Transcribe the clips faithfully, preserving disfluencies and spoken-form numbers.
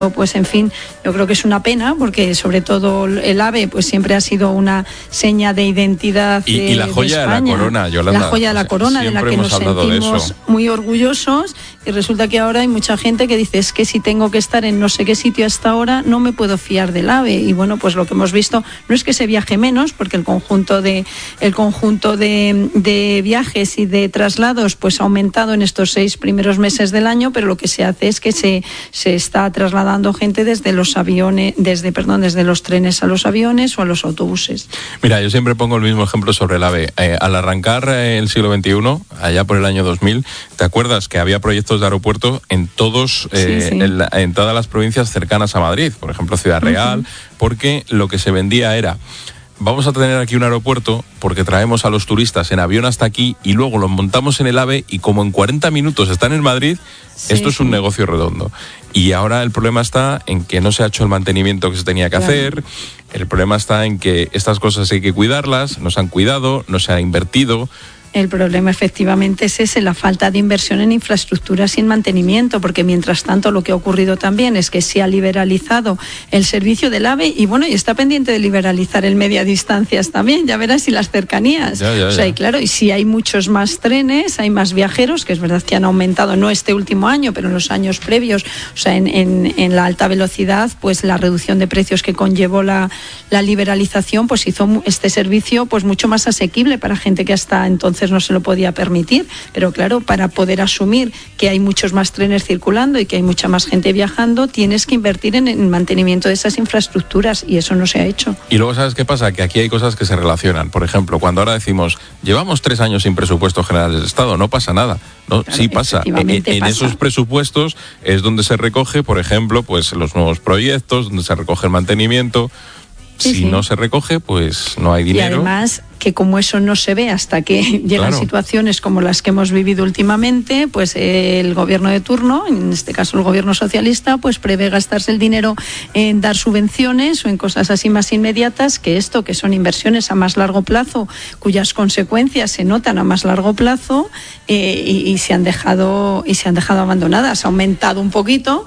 Pues en fin, yo creo que es una pena porque sobre todo el AVE pues siempre ha sido una seña de identidad y, y la joya de, de España. la corona, Yolanda. La joya de la corona, de la que nos sentimos muy orgullosos, y resulta que ahora hay mucha gente que dice es que si tengo que estar en no sé qué sitio hasta ahora no me puedo fiar del AVE. Y bueno, pues lo que hemos visto no es que se viaje menos, porque el conjunto de el conjunto de, de viajes y de traslados pues ha aumentado en estos seis primeros meses del año, pero lo que se hace es que se, se está trasladando dando gente desde los aviones, desde, perdón, desde los trenes a los aviones o a los autobuses. Mira, yo siempre pongo el mismo ejemplo sobre el AVE. Eh, al arrancar eh, el siglo veintiuno, allá por el año dos mil, ¿te acuerdas que había proyectos de aeropuerto en todos, eh, sí, sí. En, en todas las provincias cercanas a Madrid? Por ejemplo, Ciudad Real, uh-huh. Porque lo que se vendía era: vamos a tener aquí un aeropuerto porque traemos a los turistas en avión hasta aquí y luego los montamos en el AVE y como en cuarenta minutos están en Madrid, sí, esto es un negocio redondo. Y ahora el problema está en que no se ha hecho el mantenimiento que se tenía que claro. hacer, el problema está en que estas cosas hay que cuidarlas, no se han cuidado, no se ha invertido. El problema efectivamente es ese, la falta de inversión en infraestructuras y en mantenimiento, porque mientras tanto lo que ha ocurrido también es que se ha liberalizado el servicio del AVE y bueno, y está pendiente de liberalizar el media distancias también, ya verás, y las cercanías. Ya, ya, o sea, ya. y claro, y si hay muchos más trenes, hay más viajeros, que es verdad que han aumentado, no este último año, pero en los años previos, o sea, en, en, en la alta velocidad, pues la reducción de precios que conllevó la, la liberalización, pues hizo este servicio pues mucho más asequible para gente que hasta entonces no se lo podía permitir, pero claro, para poder asumir que hay muchos más trenes circulando y que hay mucha más gente viajando, tienes que invertir en el mantenimiento de esas infraestructuras y eso no se ha hecho. Y luego, ¿sabes qué pasa? Que aquí hay cosas que se relacionan. Por ejemplo, cuando ahora decimos, llevamos tres años sin presupuesto general del Estado, no pasa nada. No, claro, sí pasa. En, en pasa. esos presupuestos es donde se recoge, por ejemplo, pues los nuevos proyectos, donde se recoge el mantenimiento. Si sí, sí. no se recoge, pues no hay dinero. Y además que como eso no se ve hasta que llegan claro. situaciones como las que hemos vivido últimamente, pues el gobierno de turno, en este caso el gobierno socialista, pues prevé gastarse el dinero en dar subvenciones o en cosas así más inmediatas que esto, que son inversiones a más largo plazo, cuyas consecuencias se notan a más largo plazo eh, y, y se han dejado y se han dejado abandonadas. Ha aumentado un poquito,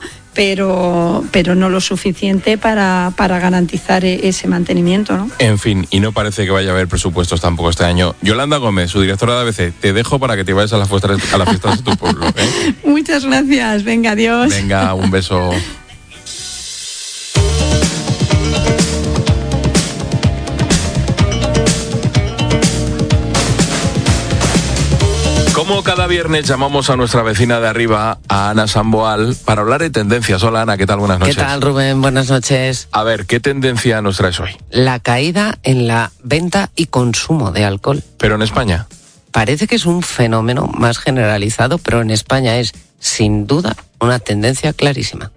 pero pero no lo suficiente para, para garantizar ese mantenimiento, ¿no? En fin, y no parece que vaya a haber presupuestos tampoco este año. Yolanda Gómez, su directora de A B C, te dejo para que te vayas a las fiestas, a las fiestas de tu pueblo, ¿eh? Muchas gracias, venga, adiós. Venga, un beso. Como cada viernes llamamos a nuestra vecina de arriba, a Ana Samboal, para hablar de tendencias. Hola Ana, ¿qué tal? Buenas noches. ¿Qué tal, Rubén? Buenas noches. A ver, ¿qué tendencia nos traes hoy? La caída en la venta y consumo de alcohol. ¿Pero en España? Parece que es un fenómeno más generalizado, pero en España es, sin duda, una tendencia clarísima.